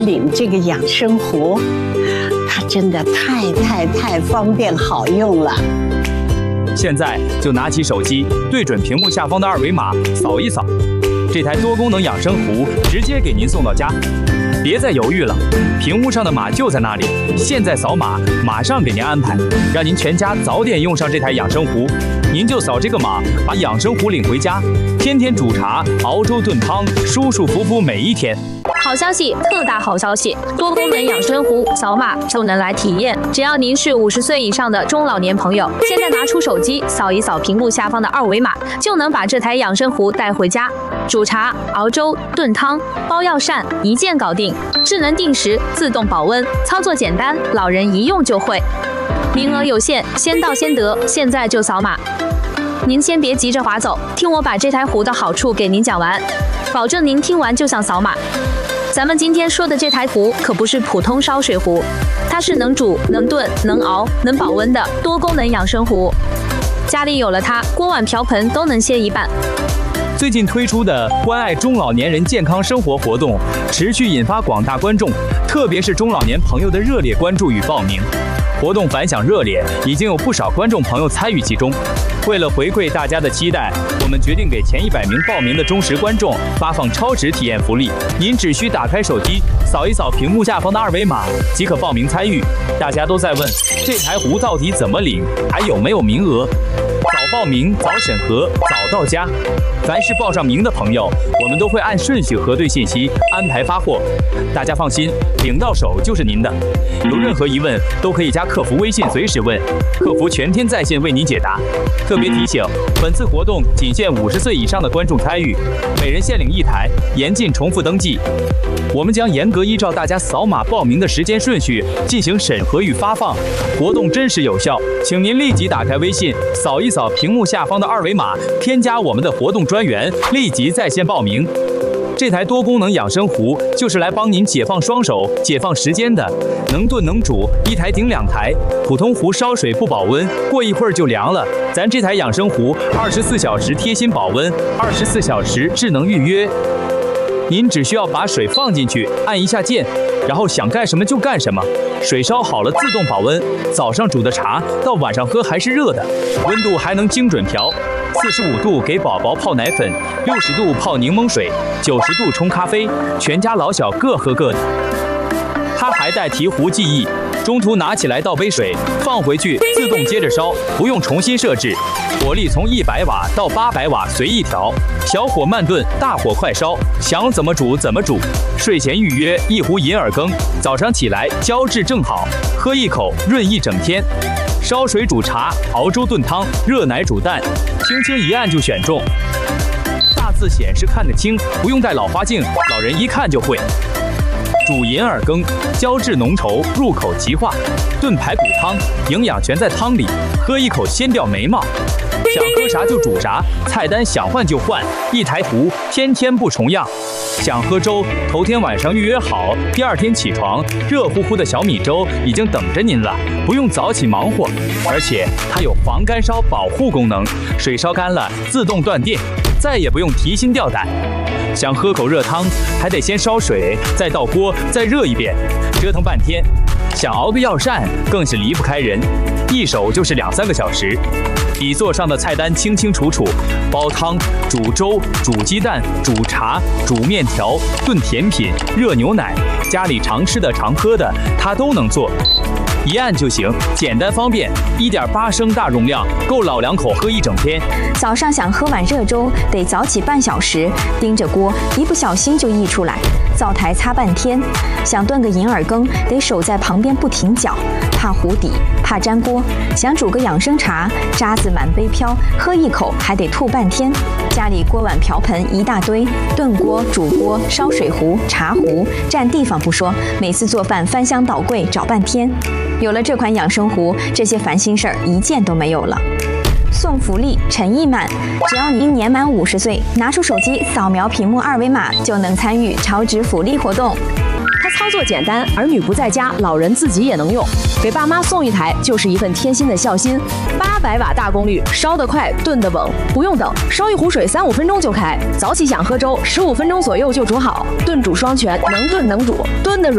领这个养生壶，它真的太方便好用了。 现在就拿起手机，对准屏幕下方的二维码，扫一扫，这台多功能养生壶直接给您送到家。别再犹豫了，屏幕上的码就在那里，现在扫码，马上给您安排，让您全家早点用上这台养生壶。您就扫这个码，把养生壶领回家，天天煮茶、熬粥、炖汤，舒舒服服每一天。 好消息，特大好消息！多功能养生壶，扫码就能来体验。只要您是50岁以上的中老年朋友，现在拿出手机扫一扫屏幕下方的二维码，就能把这台养生壶带回家。煮茶、熬粥、炖汤、包药膳，一键搞定。智能定时，自动保温，操作简单，老人一用就会。名额有限，先到先得，现在就扫码。您先别急着划走，听我把这台壶的好处给您讲完，保证您听完就想扫码。咱们今天说的这台壶可不是普通烧水壶，它是能煮、能炖、能熬、能保温的多功能养生壶。家里有了它，锅碗瓢盆都能歇一半。 最近推出的关爱中老年人健康生活活动，持续引发广大观众，特别是中老年朋友的热烈关注与报名。活动反响热烈，已经有不少观众朋友参与其中。为了回馈大家的期待，我们决定给前100名报名的忠实观众发放超值体验福利。您只需打开手机，扫一扫屏幕下方的二维码，即可报名参与。大家都在问，这台壶到底怎么领，还有没有名额？早报名，早审核，早到家。凡是报上名的朋友，我们都会按顺序核对信息，安排发货。大家放心，领到手就是您的。有任何疑问，都可以加客服微信随时问，客服全天在线为您解答。特别提醒，本次活动仅限50岁以上的观众参与，每人限领1台，严禁重复登记。我们将严格依照大家扫码报名的时间顺序进行审核与发放，活动真实有效，请您立即打开微信，扫一扫屏幕下方的二维码，添加我们的活动专员，立即在线报名。这台多功能养生壶就是来帮您解放双手、解放时间的，能炖能煮，一台顶2台。普通壶烧水不保温，过一会儿就凉了。咱这台养生壶24小时贴心保温，24小时智能预约。您只需要把水放进去，按一下键，然后想干什么就干什么。水烧好了自动保温，早上煮的茶到晚上喝还是热的，温度还能精准调。45度给宝宝泡奶粉，60度泡柠檬水，90度冲咖啡，全家老小各喝各的。它还带提壶记忆，中途拿起来倒杯水，放回去自动接着烧，不用重新设置。火力从100瓦到800瓦随意调，小火慢炖，大火快烧，想怎么煮怎么煮。睡前预约1壶银耳羹，早上起来胶质正好，喝一口润一整天。烧水煮茶，熬粥炖汤，热奶煮蛋，轻轻一按就选中。大字显示看得清，不用戴老花镜，老人一看就会。煮银耳羹，胶质浓稠，入口即化；炖排骨汤，营养全在汤里，喝一口先掉眉毛。想喝啥就煮啥，菜单想换就换，一台壶，天天不重样。想喝粥，头天晚上预约好，第2天起床，热乎乎的小米粥已经等着您了，不用早起忙活。而且它有防干烧保护功能，水烧干了自动断电，再也不用提心吊胆。想喝口热汤，还得先烧水，再倒锅，再热一遍，折腾半天。想熬个药膳，更是离不开人，一手就是2-3个小时。底座上的菜单清清楚楚，煲汤、煮粥、煮鸡蛋、煮茶、煮面条、炖甜品、热牛奶，家里常吃的常喝的，它都能做。一按就行，简单方便，1.8升大容量，够老两口喝一整天。 早上想喝碗热粥，得早起半小时，盯着锅，一不小心就溢出来，灶台擦半天。想炖个银耳羹，得守在旁边不停搅，怕糊底，怕粘锅。想煮个养生茶，渣子满杯飘，喝一口还得吐半天。家里锅碗瓢盆一大堆，炖锅、煮锅、烧水壶、茶壶，占地方不说，每次做饭翻箱倒柜找半天。有了这款养生壶，这些烦心事儿一件都没有了。送福利，诚意满！只要您年满50岁，拿出手机扫描屏幕二维码，就能参与超值福利活动。 它操作简单，儿女不在家，老人自己也能用。给爸妈送一台，就是一份贴心的孝心。800瓦大功率，烧得快，炖得稳，不用等，烧一壶水3-5分钟就开。早起想喝粥，15分钟左右就煮好。炖煮双全，能炖能煮，炖得软。